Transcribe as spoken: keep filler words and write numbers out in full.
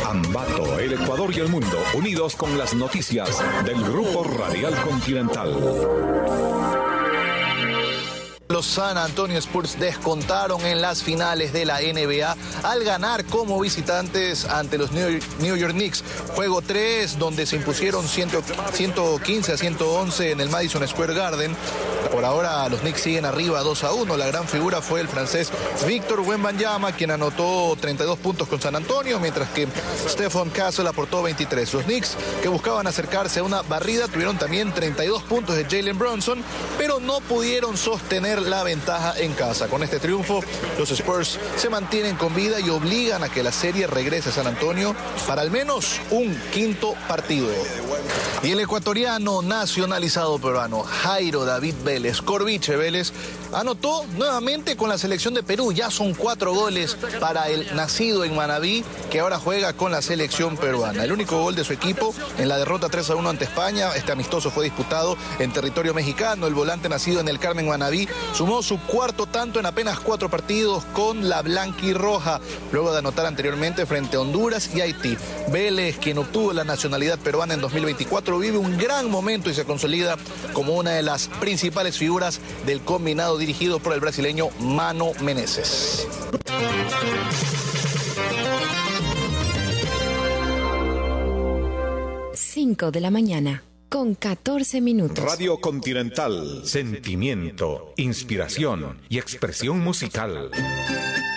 Ambato, el Ecuador y el mundo, unidos con las noticias del Grupo Radial Continental. Los San Antonio Spurs descontaron en las finales de la N B A al ganar como visitantes ante los New York Knicks. Juego tres, donde se impusieron ciento quince a ciento once en el Madison Square Garden. Por ahora los Knicks siguen arriba dos a uno. La gran figura fue el francés Victor Wembanyama, quien anotó treinta y dos puntos con San Antonio, mientras que Stephon Castle aportó veintitrés. Los Knicks, que buscaban acercarse a una barrida, tuvieron también treinta y dos puntos de Jalen Brunson, pero no pudieron sostener la ventaja en casa. Con este triunfo, los Spurs se mantienen con vida y obligan a que la serie regrese a San Antonio para al menos un quinto partido. Y el ecuatoriano nacionalizado peruano Jairo David Vélez, Corviche Vélez, anotó nuevamente con la selección de Perú. Ya son cuatro goles para el nacido en Manabí, que ahora juega con la selección peruana. El único gol de su equipo en la derrota tres a uno ante España. Este amistoso fue disputado en territorio mexicano. El volante nacido en el Carmen Manabí sumó su cuarto tanto en apenas cuatro partidos con la blanquirroja, luego de anotar anteriormente frente a Honduras y Haití. Vélez, quien obtuvo la nacionalidad peruana en dos mil veinticuatro, vive un gran momento y se consolida como una de las principales figuras del combinado dirigido por el brasileño Mano Menezes. cinco de la mañana, con catorce minutos. Radio Continental, sentimiento, inspiración y expresión musical.